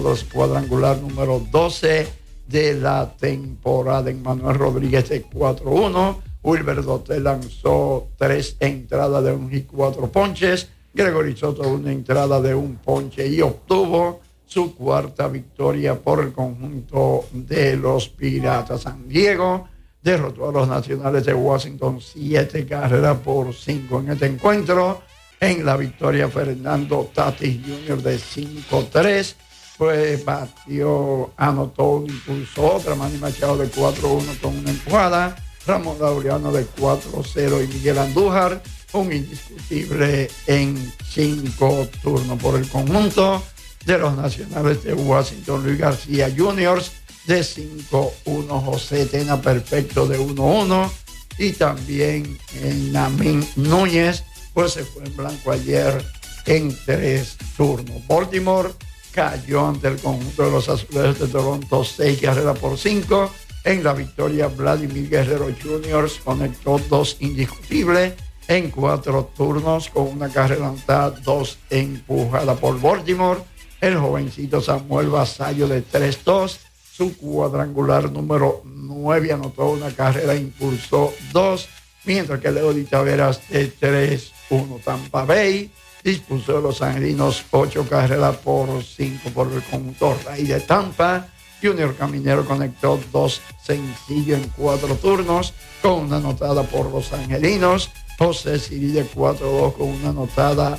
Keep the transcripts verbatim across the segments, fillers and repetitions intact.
todo su cuadrangular número doce de la temporada. Emmanuel Rodríguez de cuatro uno. Wilber Doté lanzó tres entradas de un hit, cuatro ponches. Gregory Soto una entrada de un ponche y obtuvo su cuarta victoria por el conjunto de los Piratas. San Diego derrotó a los Nacionales de Washington siete carreras por cinco en este encuentro. En la victoria, Fernando Tatis junior de cinco tres, pues batió, anotó, impulsó otra. Manny Machado de cuatro uno con una empujada. Ramón Laureano de cuatro cero y Miguel Andújar, un indiscutible en cinco turnos. Por el conjunto de los Nacionales de Washington, Luis García junior de cinco uno, José Tena perfecto de uno uno y también en Namín Núñez pues se fue en blanco ayer en tres turnos. Baltimore cayó ante el conjunto de los Azulejos de Toronto seis carreras por cinco. En la victoria, Vladimir Guerrero junior conectó dos indiscutibles en cuatro turnos con una carrera anotada, dos empujadas por Baltimore. El jovencito Samuel Vasallo de tres dos, su cuadrangular número nueve, anotó una carrera, impulsó dos, mientras que Leo Di Taveras de tres uno. Tampa Bay dispuso de los angelinos ocho carreras por cinco por el conjunto Rey de Tampa. Junior Caminero conectó dos sencillos en cuatro turnos con una anotada por los angelinos. José Siri de cuatro dos con una anotada.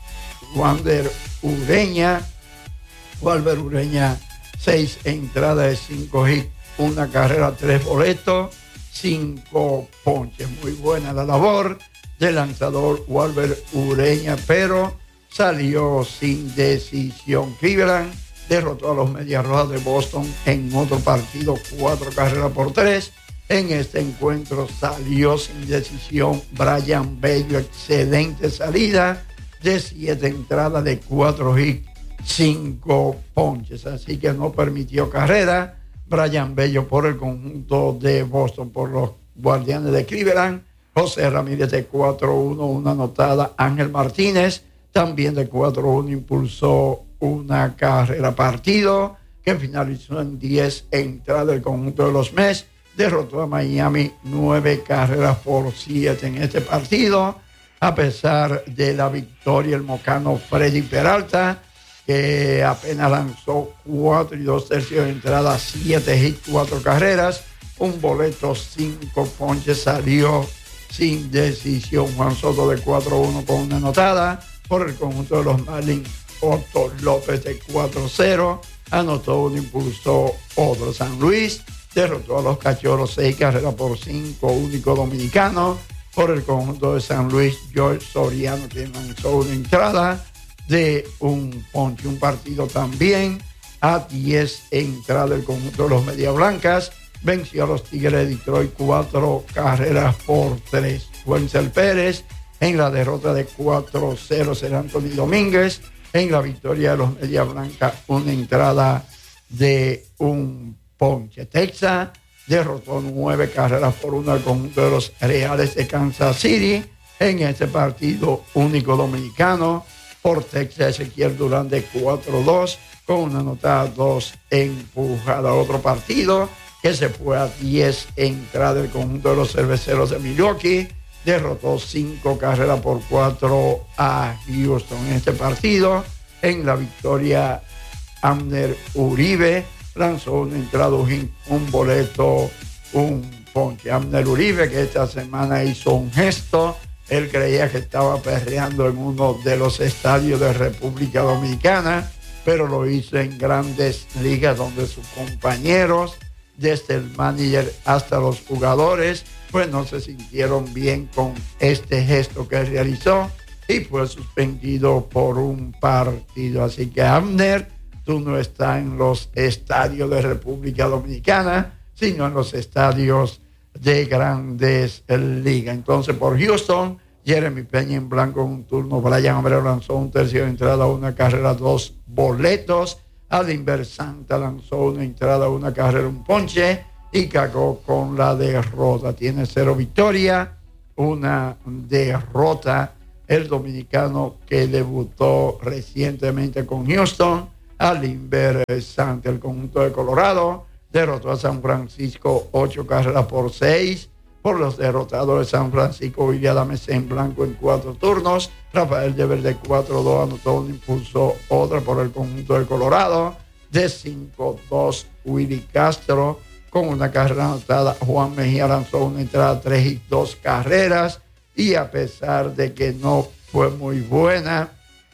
Wander Ureña, Walber Ureña, seis entradas de cinco hits, una carrera, tres boletos, cinco ponches. Muy buena la labor del lanzador Walber Ureña, pero salió sin decisión. Cleveland derrotó a los Medias Rojas de Boston en otro partido, cuatro carreras por tres. En este encuentro salió sin decisión Brian Bello, excelente salida de siete entradas de cuatro hits, cinco ponches, así que no permitió carrera. Brian Bello por el conjunto de Boston, por los Guardianes de Cleveland. José Ramírez de cuatro uno, una anotada. Ángel Martínez también de cuatro uno, impulsó una carrera. Partido que finalizó en diez entradas. El conjunto de los Mets derrotó a Miami nueve carreras por siete en este partido. A pesar de la victoria, el mocano Freddy Peralta, que apenas lanzó cuatro y dos tercios de entrada, siete hits, cuatro carreras, un boleto, cinco ponches, salió sin decisión. Juan Soto de cuatro uno con una anotada. Por el conjunto de los Marlins, Otto López de cuatro cero, anotó uno, impulsó otro. San Luis derrotó a los Cachorros seis carreras por cinco, único dominicano. Por el conjunto de San Luis, George Soriano, quien lanzó una entrada de un ponche. Un partido también a diez entradas. El conjunto de los Medias Blancas venció a los Tigres de Detroit cuatro carreras por tres. Wenzel Pérez en la derrota de cuatro cero. Será Anthony Domínguez en la victoria de los Medias Blancas, una entrada de un ponche. Texas derrotó nueve carreras por una al conjunto de los Reales de Kansas City. En este partido, único dominicano por Texas, Ezequiel Durán de cuatro dos con una anotada, dos empujadas. Otro partido que se fue a diez entradas. El conjunto de los Cerveceros de Milwaukee derrotó cinco carreras por cuatro a Houston. En este partido, en la victoria, Abner Uribe lanzó una entrada, un boleto, un ponche. Abner Uribe, que esta semana hizo un gesto. Él creía que estaba perreando en uno de los estadios de República Dominicana, pero lo hizo en Grandes Ligas, donde sus compañeros, desde el manager hasta los jugadores, pues no se sintieron bien con este gesto que realizó y fue suspendido por un partido. Así que, Abner, tú no estás en los estadios de República Dominicana, sino en los estadios de Grandes Ligas. Entonces, por Houston, Jeremy Peña en blanco en un turno. Brian Abreu lanzó un tercio de entrada, una carrera, dos boletos. Adinber Santa lanzó una entrada, una carrera, un ponche y cagó con la derrota. Tiene cero victoria, una derrota. El dominicano que debutó recientemente con Houston al Inver Santa. El conjunto de Colorado derrotó a San Francisco ocho carreras por seis. Por los derrotados de San Francisco, William Adames en blanco en cuatro turnos. Rafael Devers de cuatro dos anotó un impulso, otra por el conjunto de Colorado. De cinco dos, Willy Castro con una carrera anotada. Juan Mejía lanzó una entrada, tres y dos carreras. Y a pesar de que no fue muy buena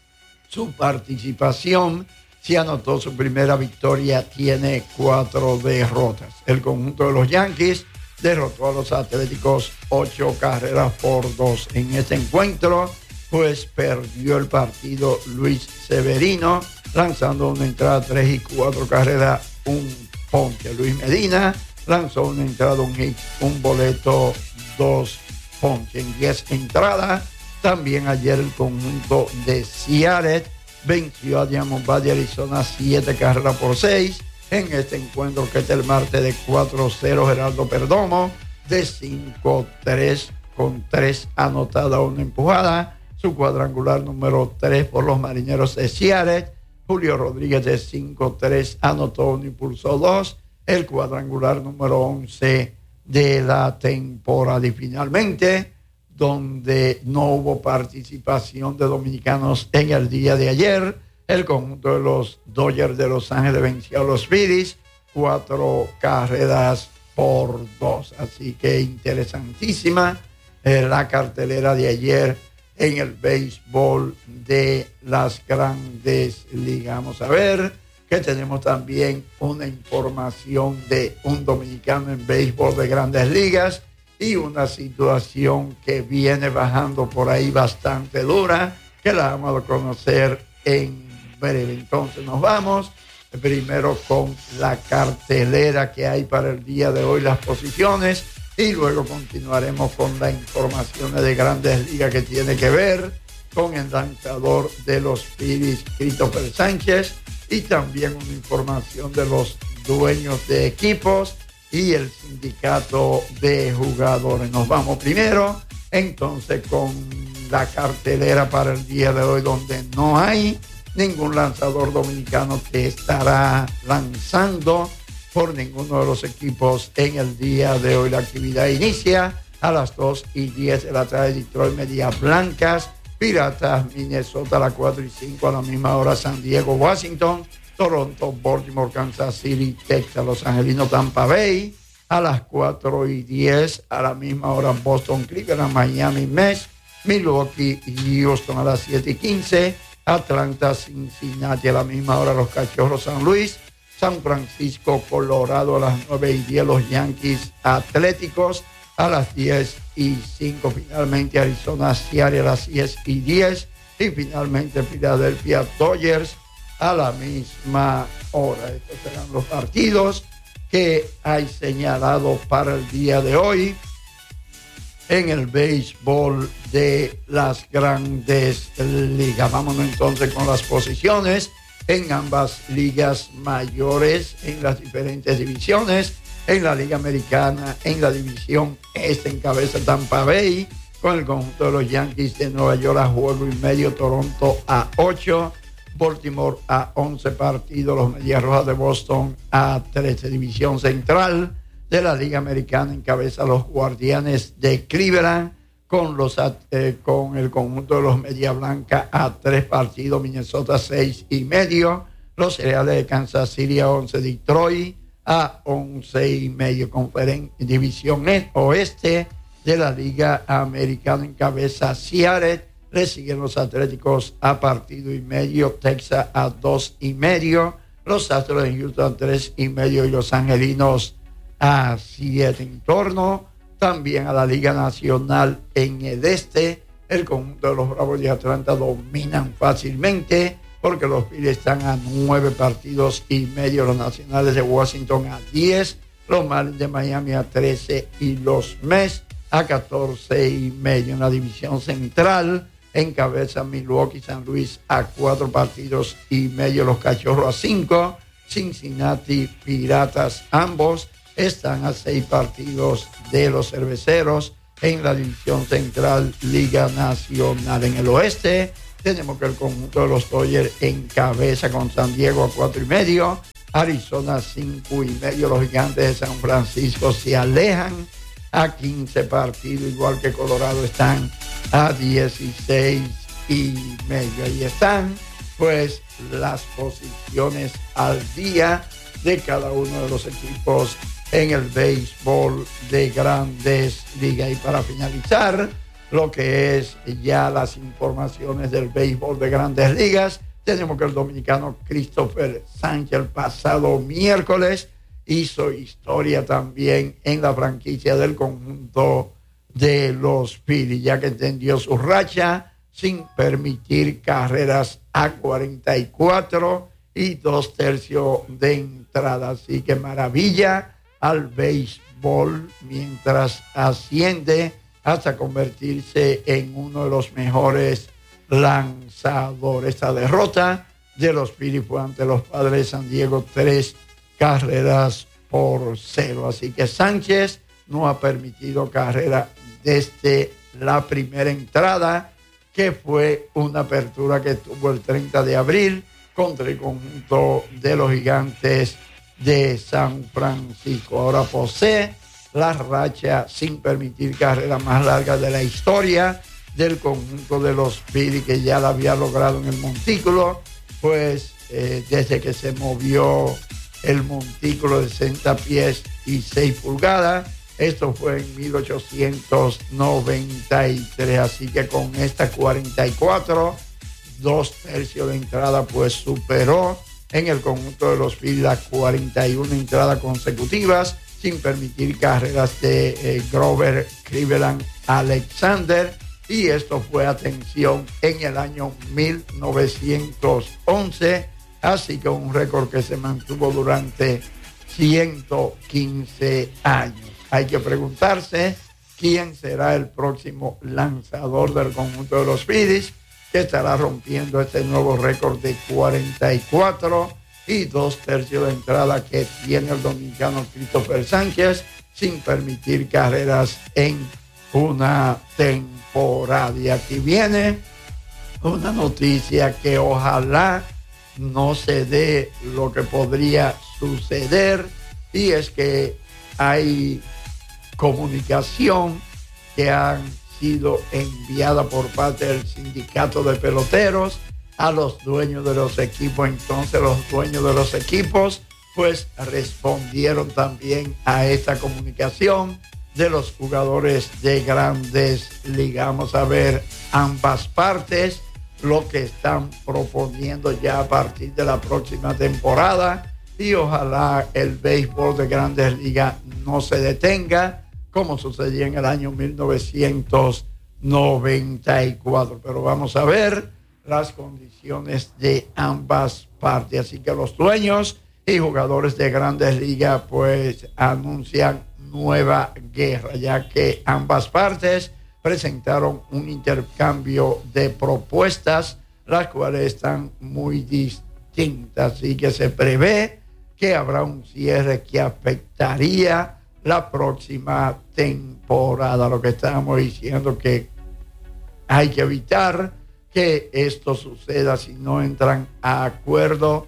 su participación, sí anotó su primera victoria, tiene cuatro derrotas. El conjunto de los Yankees derrotó a los Atléticos ocho carreras por dos. En este encuentro, pues perdió el partido Luis Severino, lanzando una entrada, tres y cuatro carreras, un ponche. Luis Medina lanzó una entrada, un hit, un boleto, dos ponches. En diez entradas, también ayer el conjunto de Seattle venció a Diamondback de Arizona siete carreras por seis. En este encuentro, que es el martes, de cuatro cero, Gerardo Perdomo de cinco tres con tres anotadas, una empujada. Su cuadrangular número tres por los Marineros de Seattle. Julio Rodríguez de cinco tres anotó un impulso dos. El cuadrangular número once de la temporada. Y finalmente, donde no hubo participación de dominicanos en el día de ayer, el conjunto de los Dodgers de Los Ángeles venció a los Phillies cuatro carreras por dos. Así que interesantísima eh, la cartelera de ayer en el béisbol de las Grandes Ligas. Vamos a ver que tenemos también una información de un dominicano en béisbol de Grandes Ligas y una situación que viene bajando por ahí bastante dura, que la vamos a conocer en breve. Entonces nos vamos primero con la cartelera que hay para el día de hoy, las posiciones, y luego continuaremos con las informaciones de Grandes Ligas que tiene que ver con el lanzador de los Phillies, Christopher Sánchez, y también una información de los dueños de equipos y el sindicato de jugadores. Nos vamos primero entonces con la cartelera para el día de hoy, donde no hay ningún lanzador dominicano que estará lanzando por ninguno de los equipos en el día de hoy. La actividad inicia a las dos y diez de la tarde. Detroit, Medias Blancas, Piratas, Minnesota a las cuatro y cinco, a la misma hora San Diego, Washington, Toronto, Baltimore, Kansas City, Texas, Los Angelinos, Tampa Bay a las cuatro y diez, a la misma hora Boston, Cleveland, Miami, Mets, Milwaukee y Houston a las siete y quince, Atlanta, Cincinnati a la misma hora, los Cachorros, San Luis, San Francisco, Colorado a las nueve y diez, los Yankees Atléticos a las diez y cinco, finalmente Arizona, Seattle a las diez y diez y finalmente Philadelphia Dodgers a la misma hora. Estos serán los partidos que hay señalados para el día de hoy en el béisbol de las Grandes Ligas. Vámonos entonces con las posiciones en ambas ligas mayores, en las diferentes divisiones. En la Liga Americana, en la división este, encabeza Tampa Bay con el conjunto de los Yankees de Nueva York a juego y medio, Toronto a ocho, Baltimore a once partidos, los Medias Rojas de Boston a trece. División central de la Liga Americana encabeza los Guardianes de Cleveland con, los, eh, con el conjunto de los Medias Blancas a tres partidos, Minnesota seis y medio, los Reales de Kansas City a once, Detroit a once y medio. Conferen división oeste de la Liga Americana encabeza Seattle, le siguen los Atléticos a partido y medio, Texas a dos y medio, los Astros de Houston a tres y medio y los Angelinos a siete. En torno también a la Liga Nacional en el este, el conjunto de los Bravos de Atlanta dominan fácilmente porque los Phillies están a nueve partidos y medio, los Nacionales de Washington a diez, los Marlins de Miami a trece y los Mets a catorce y medio. En la división central encabeza Milwaukee, San Luis a cuatro partidos y medio, los Cachorros a cinco, Cincinnati, Piratas, ambos están a seis partidos de los Cerveceros. En la división central, Liga Nacional. En el oeste, tenemos que el conjunto de los Dodgers encabeza con San Diego a cuatro y medio, Arizona cinco y medio, los Gigantes de San Francisco se alejan a quince partidos, igual que Colorado están a dieciséis y medio. Ahí están pues las posiciones al día de cada uno de los equipos en el béisbol de Grandes Ligas. Y para finalizar lo que es ya las informaciones del béisbol de Grandes Ligas, tenemos que el dominicano Christopher Sánchez el pasado miércoles hizo historia también en la franquicia del conjunto de los Phillies, ya que entendió su racha sin permitir carreras a cuarenta y cuatro y dos tercios de entrada. Así que maravilla al béisbol mientras asciende hasta convertirse en uno de los mejores lanzadores. Esta derrota de los Phillies fue ante los Padres de San Diego, tres carreras por cero. Así que Sánchez no ha permitido carrera desde la primera entrada, que fue una apertura que tuvo el treinta de abril contra el conjunto de los Gigantes de San Francisco. Ahora posee la racha sin permitir carrera más larga de la historia del conjunto de los Phillies, que ya la había logrado en el montículo, pues eh, desde que se movió el montículo de sesenta pies y seis pulgadas. Esto fue en mil ochocientos noventa y tres, así que con esta cuarenta y cuatro, dos tercios de entrada, pues superó en el conjunto de los Phillies las cuarenta y una entradas consecutivas sin permitir carreras de eh, Grover Cleveland Alexander. Y esto fue, atención, en el año mil novecientos once, así que un récord que se mantuvo durante ciento quince años. Hay que preguntarse quién será el próximo lanzador del conjunto de los Phillies, que estará rompiendo este nuevo récord de cuarenta y cuatro y dos tercios de entrada que tiene el dominicano Christopher Sánchez sin permitir carreras en una temporada. Y aquí viene una noticia que ojalá no se dé lo que podría suceder, y es que hay comunicación que han sido enviada por parte del sindicato de peloteros a los dueños de los equipos. Entonces los dueños de los equipos pues respondieron también a esta comunicación de los jugadores de Grandes Ligas. Vamos a ver ambas partes, lo que están proponiendo ya a partir de la próxima temporada, y ojalá el béisbol de Grandes Ligas no se detenga como sucedía en el año mil novecientos noventa y cuatro. Pero vamos a ver las condiciones de ambas partes. Así que los dueños y jugadores de Grandes Ligas pues anuncian nueva guerra, ya que ambas partes presentaron un intercambio de propuestas, las cuales están muy distintas. Así que se prevé que habrá un cierre que afectaría la próxima temporada. Lo que estábamos diciendo, que hay que evitar que esto suceda si no entran a acuerdo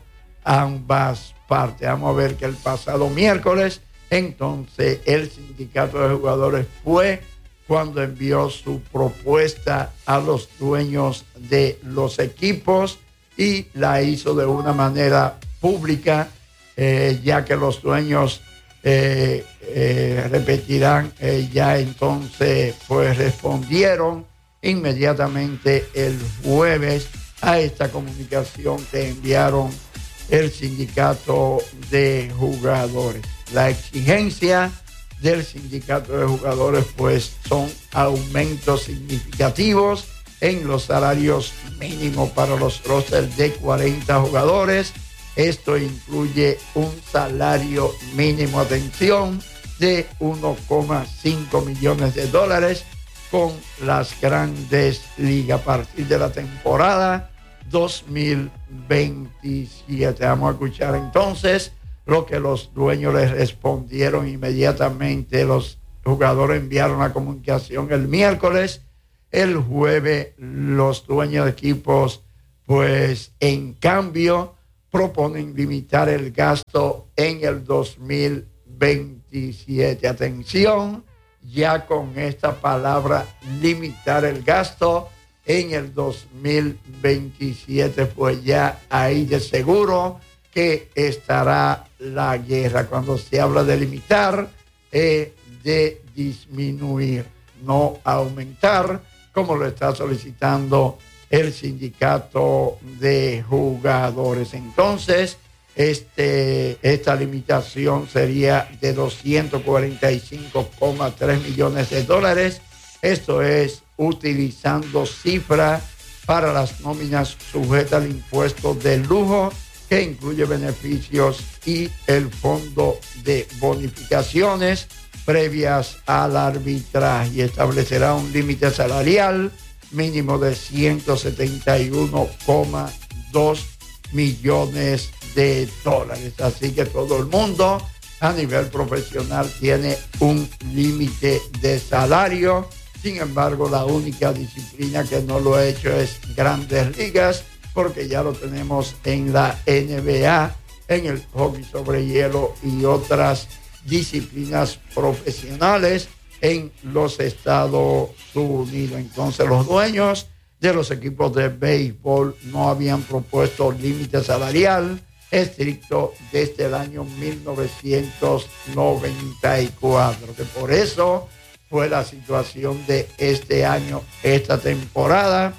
ambas partes. Vamos a ver que el pasado miércoles, entonces, el sindicato de jugadores fue cuando envió su propuesta a los dueños de los equipos, y la hizo de una manera pública, eh, ya que los dueños eh, eh, repetirán, eh, ya entonces pues respondieron inmediatamente el jueves a esta comunicación que enviaron el sindicato de jugadores. La exigencia del sindicato de jugadores pues son aumentos significativos en los salarios mínimos para los rosters de cuarenta jugadores. Esto incluye un salario mínimo, atención, de uno coma cinco millones de dólares con las Grandes Ligas a partir de la temporada dos mil veintisiete. Vamos a escuchar entonces lo que los dueños les respondieron inmediatamente. Los jugadores enviaron la comunicación el miércoles El jueves los dueños de equipos, pues en cambio, proponen limitar el gasto en el dos mil veintisiete. Atención, ya con esta palabra, limitar el gasto en el dos mil veintisiete, pues ya ahí de seguro que estará la guerra. Cuando se habla de limitar, eh, de disminuir, no aumentar, como lo está solicitando el sindicato de jugadores. Entonces, este, esta limitación sería de doscientos cuarenta y cinco coma tres millones de dólares. Esto es utilizando cifra para las nóminas sujetas al impuesto de lujo, que incluye beneficios y el fondo de bonificaciones previas al arbitraje, y establecerá un límite salarial mínimo de ciento setenta y uno coma dos millones de dólares. Así que todo el mundo a nivel profesional tiene un límite de salario. Sin embargo, la única disciplina que no lo ha hecho es Grandes Ligas, porque ya lo tenemos en la N B A, en el hockey sobre hielo y otras disciplinas profesionales en los Estados Unidos. Entonces, los dueños de los equipos de béisbol no habían propuesto límite salarial estricto desde el año mil novecientos noventa y cuatro, que por eso fue la situación de este año, esta temporada,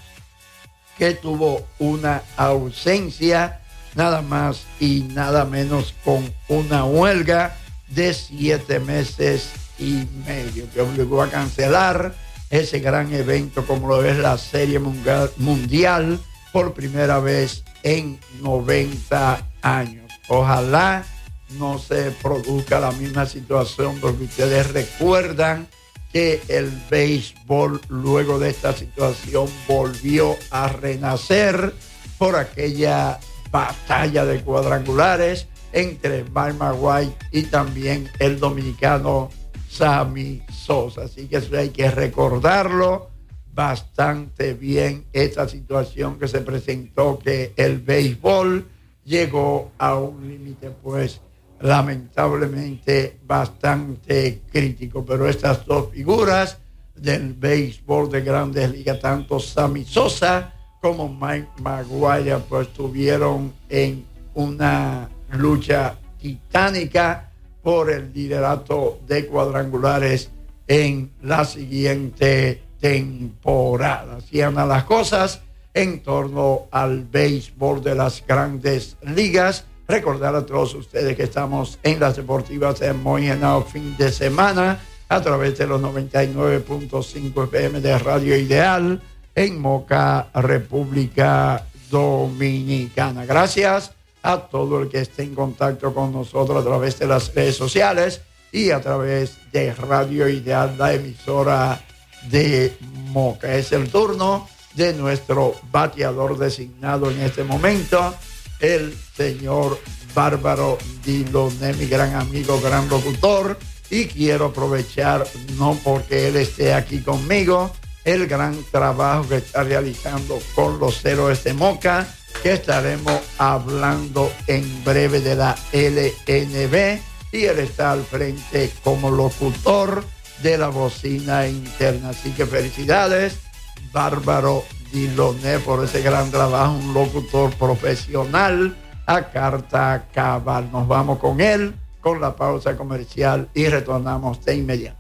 que tuvo una ausencia nada más y nada menos con una huelga de siete meses y medio, que obligó a cancelar ese gran evento como lo es la Serie Mundial, mundial por primera vez en noventa años. Ojalá no se produzca la misma situación, porque ustedes recuerdan que el béisbol luego de esta situación volvió a renacer por aquella batalla de cuadrangulares entre Mike Maguire y también el dominicano Sammy Sosa. Así que eso hay que recordarlo bastante bien, esta situación que se presentó, que el béisbol llegó a un límite, pues lamentablemente bastante crítico. Pero estas dos figuras del béisbol de Grandes Ligas, tanto Sammy Sosa como Mike Maguire, pues estuvieron en una lucha titánica por el liderato de cuadrangulares en la siguiente temporada. Así andan las cosas en torno al béisbol de las Grandes Ligas. Recordar a todos ustedes que estamos en las deportivas de Moyenao fin de semana a través de los noventa y nueve punto cinco F M de Radio Ideal en Moca, República Dominicana. Gracias a todo el que esté en contacto con nosotros a través de las redes sociales y a través de Radio Ideal, la emisora de Moca. Es el turno de nuestro bateador designado en este momento, el señor Bárbaro Diloné, mi gran amigo, gran locutor, y quiero aprovechar, no porque él esté aquí conmigo, el gran trabajo que está realizando con los Héroes de Moca, que estaremos hablando en breve de la L N B, y él está al frente como locutor de la bocina interna. Así que felicidades, Bárbaro Diloné, por ese gran trabajo, un locutor profesional a carta cabal. Nos vamos con él, con la pausa comercial, y retornamos de inmediato.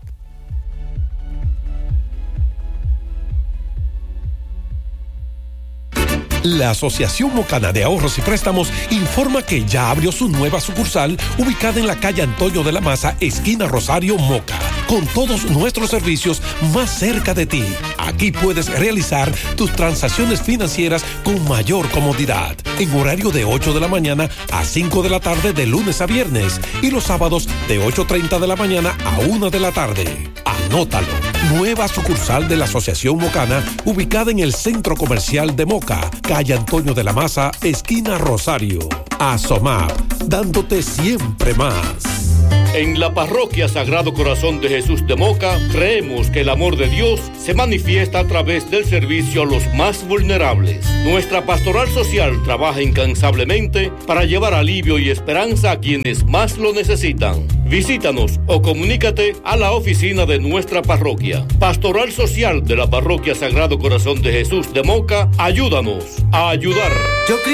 La Asociación Mocana de Ahorros y Préstamos informa que ya abrió su nueva sucursal ubicada en la calle Antonio de la Maza, esquina Rosario, Moca, con todos nuestros servicios más cerca de ti. Aquí puedes realizar tus transacciones financieras con mayor comodidad, en horario de ocho de la mañana a cinco de la tarde de lunes a viernes, y los sábados de ocho treinta de la mañana a una de la tarde. Anótalo. Nueva sucursal de la Asociación Mocana, ubicada en el Centro Comercial de Moca, calle Antonio de la Maza, esquina Rosario. Asomap, dándote siempre más. En la Parroquia Sagrado Corazón de Jesús de Moca, creemos que el amor de Dios se manifiesta a través del servicio a los más vulnerables. Nuestra pastoral social trabaja incansablemente para llevar alivio y esperanza a quienes más lo necesitan. Visítanos o comunícate a la oficina de nuestra parroquia. Pastoral Social de la Parroquia Sagrado Corazón de Jesús de Moca, ayúdanos a ayudar. Yo